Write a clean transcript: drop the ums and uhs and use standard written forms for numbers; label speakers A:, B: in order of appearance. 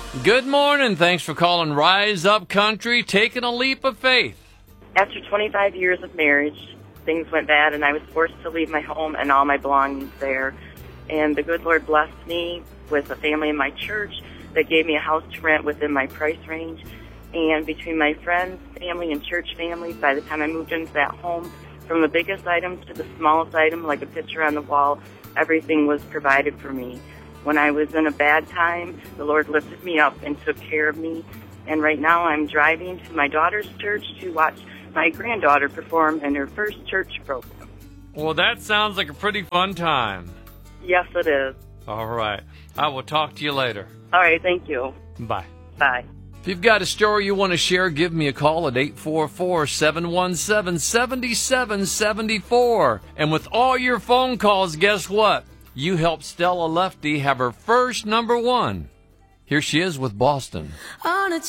A: Good morning. Thanks for calling Rise Up Country, taking a leap of faith.
B: After 25 years of marriage, things went bad, and I was forced to leave my home and all my belongings there. And the good Lord blessed me with a family in my church that gave me a house to rent within my price range. And between my friends, family, and church family, by the time I moved into that home, from the biggest item to the smallest item, like a picture on the wall, everything was provided for me. When I was in a bad time, the Lord lifted me up and took care of me. And right now I'm driving to my daughter's church to watch my granddaughter perform in her first church program.
A: Well, that sounds like a pretty fun time.
B: Yes, it is.
A: All right. I will talk to you later.
B: All right, thank you.
A: Bye.
B: Bye.
A: If you've got a story you want to share, give me a call at 844-717-7774. And with all your phone calls, guess what? You helped Stella Lefty have her first #1. Here she is with Boston.
C: On a